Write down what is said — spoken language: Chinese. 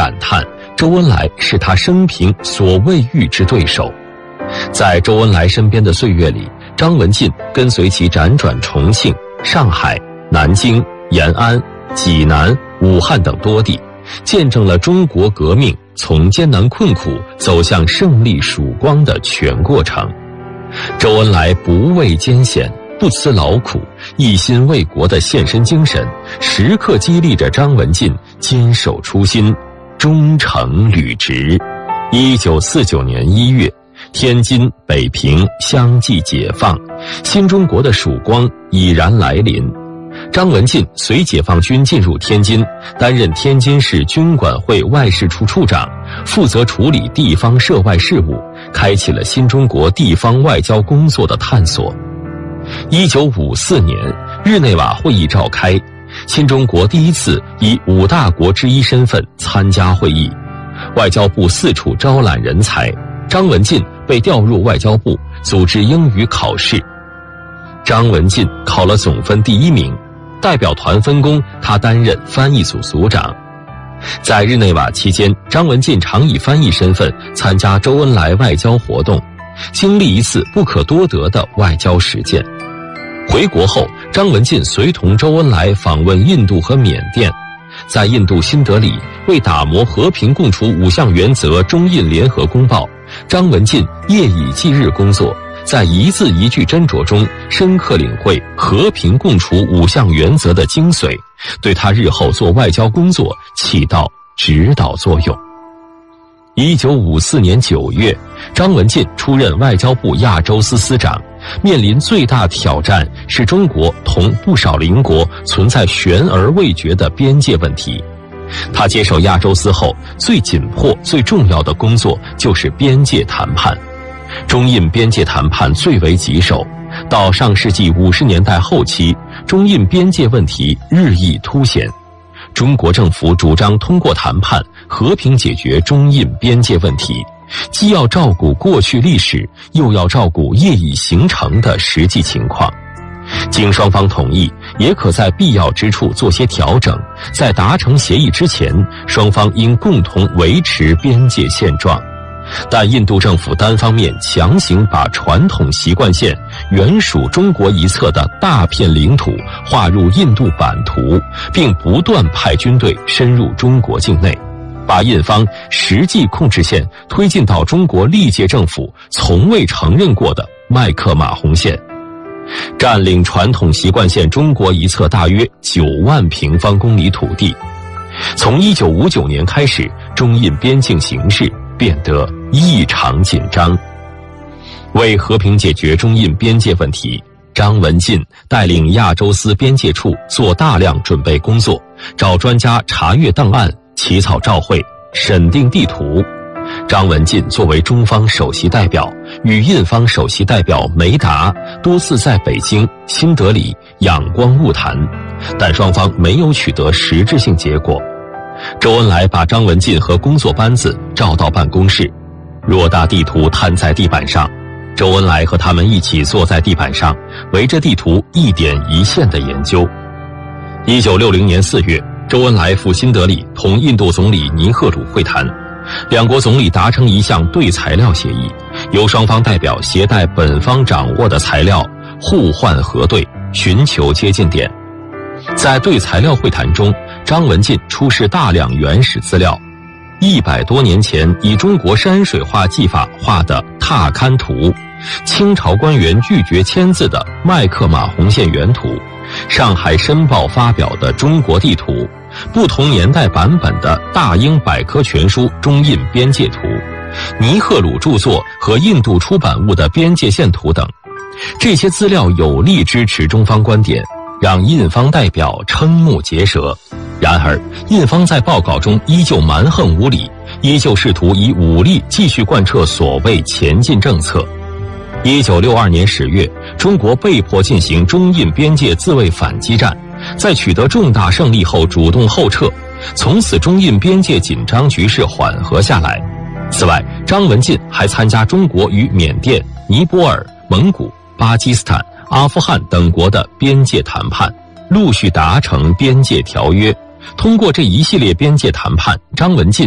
感叹，周恩来是他生平所未遇之对手。在周恩来身边的岁月里，张文进跟随其辗转重庆、上海、南京、延安、济南、武汉等多地，见证了中国革命从艰难困苦走向胜利曙光的全过程。周恩来不畏艰险，不辞劳苦，一心为国的献身精神，时刻激励着张文进坚守初心，忠诚履职。1949年1月，天津、北平相继解放，新中国的曙光已然来临。张文进随解放军进入天津，担任天津市军管会外事处处长，负责处理地方涉外事务，开启了新中国地方外交工作的探索。1954年，日内瓦会议召开，新中国第一次以5大国之一身份参加会议，外交部四处招揽人才，张文进被调入外交部组织英语考试。张文进考了总分第1名，代表团分工，他担任翻译组组长。在日内瓦期间，张文进常以翻译身份参加周恩来外交活动，经历一次不可多得的外交实践。回国后，张文进随同周恩来访问印度和缅甸，在印度新德里为打磨和平共处5项原则中印联合公报，张文进夜以继日工作，在一字一句斟酌中深刻领会和平共处5项原则的精髓，对他日后做外交工作起到指导作用。1954年9月，张文进出任外交部亚洲司司长，面临最大挑战是中国同不少邻国存在悬而未决的边界问题。他接手亚洲司后，最紧迫、最重要的工作就是边界谈判。中印边界谈判最为棘手，到上世纪50年代后期，中印边界问题日益凸显。中国政府主张通过谈判和平解决中印边界问题，既要照顾过去历史，又要照顾业已形成的实际情况。经双方同意，也可在必要之处做些调整，在达成协议之前，双方应共同维持边界现状。但印度政府单方面强行把传统习惯线原属中国一侧的大片领土划入印度版图，并不断派军队深入中国境内，把印方实际控制线推进到中国历届政府从未承认过的麦克马洪线，占领传统习惯线中国一侧大约9万平方公里土地。从1959年开始，中印边境形势变得异常紧张。为和平解决中印边界问题，张文进带领亚洲司边界处做大量准备工作，找专家查阅档案，起草照会，审定地图。张文进作为中方首席代表，与印方首席代表梅达多次在北京、新德里仰光晤谈，但双方没有取得实质性结果。周恩来把张文进和工作班子召到办公室，偌大地图摊在地板上，周恩来和他们一起坐在地板上，围着地图一点一线的研究。1960年4月，周恩来赴新德里同印度总理尼赫鲁会谈，两国总理达成一项对材料协议，由双方代表携带本方掌握的材料互换核对，寻求接近点。在对材料会谈中，张文进出示大量原始资料，100多年前以中国山水画技法画的拓勘图，清朝官员拒绝签字的麦克马洪线原图，上海申报发表的中国地图，不同年代版本的大英百科全书中印边界图，尼赫鲁著作和印度出版物的边界线图等。这些资料有力支持中方观点，让印方代表瞠目结舌。然而，印方在报告中依旧蛮横无理，依旧试图以武力继续贯彻所谓前进政策。1962年10月，中国被迫进行中印边界自卫反击战，在取得重大胜利后主动后撤，从此中印边界紧张局势缓和下来。此外，张文进还参加中国与缅甸、尼泊尔、蒙古、巴基斯坦、阿富汗等国的边界谈判，陆续达成边界条约。通过这一系列边界谈判，张文进